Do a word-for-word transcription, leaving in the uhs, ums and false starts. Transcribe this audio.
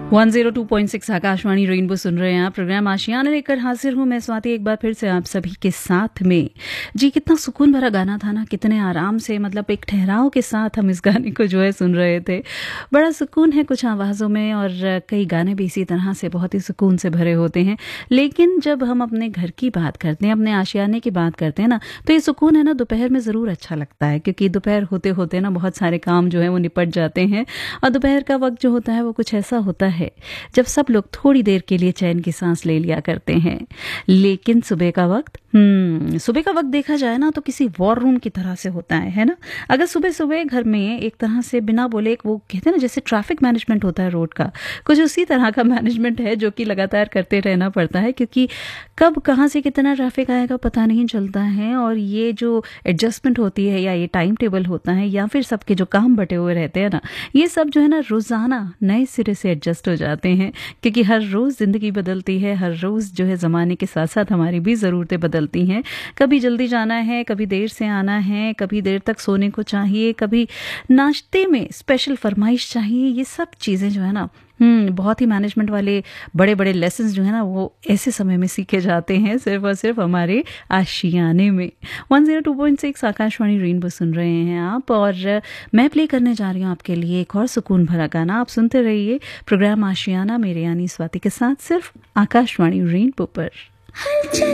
One zero two point six Akashvani rainbow सुन रहे हैं आप। प्रोग्राम आशियाना लेकर हाजिर हूं मैं स्वाति, एक बार फिर से आप सभी के साथ में। जी, कितना सुकून भरा गाना था ना, कितने आराम से, मतलब एक ठहराव के साथ हम इस गाने को जो है सुन रहे थे। बड़ा सुकून है कुछ आवाज़ों में, और कई गाने भी इसी तरह से बहुत ही सुकून से भरे होते हैं। लेकिन जब हम अपने घर की बात करते हैं, अपने आशियाने की बात करते हैं ना, तो ये सुकून है ना दोपहर में ज़रूर अच्छा लगता है, क्योंकि दोपहर होते होते ना बहुत सारे काम जो है वो निपट जाते हैं। और दोपहर का वक्त जो होता है वो कुछ ऐसा होता है जब सब लोग थोड़ी देर के लिए चैन की सांस ले लिया करते हैं। लेकिन सुबह का वक्त, हम्म सुबह का वक्त देखा जाए ना तो किसी वॉर रूम की तरह से होता है है ना। अगर सुबह सुबह घर में एक तरह से बिना बोले, एक वो कहते हैं ना जैसे ट्रैफिक मैनेजमेंट होता है रोड का, कुछ उसी तरह का मैनेजमेंट है जो कि लगातार करते रहना पड़ता है, क्योंकि कब कहाँ से कितना ट्रैफिक आएगा पता नहीं चलता है। और ये जो एडजस्टमेंट होती है, या ये टाइम टेबल होता है, या फिर सबके जो काम बटे हुए रहते हैं ना, ये सब जो है ना रोजाना नए सिरे से एडजस्ट हो जाते हैं, क्योंकि हर रोज जिंदगी बदलती है, हर रोज जो है जमाने के साथ साथ हमारी भी जरूरतें बदलती हैं। कभी जल्दी जाना है, कभी देर से आना है, कभी देर तक सोने को चाहिए, कभी नाश्ते में स्पेशल फरमाइश चाहिए। ये सब चीजें जो है ना, हम्म बहुत ही मैनेजमेंट वाले बड़े बड़े लेसन्स जो है ना वो ऐसे समय में सीखे जाते हैं, सिर्फ और सिर्फ हमारे आशियाने में। One zero two point six Akashvani rainbow सुन रहे हैं आप, और मैं प्ले करने जा रही हूँ आपके लिए एक और सुकून भरा गाना। आप सुनते रहिए प्रोग्राम आशियाना मेरे यानी स्वाति के साथ, सिर्फ आकाशवाणी रेनबो पर।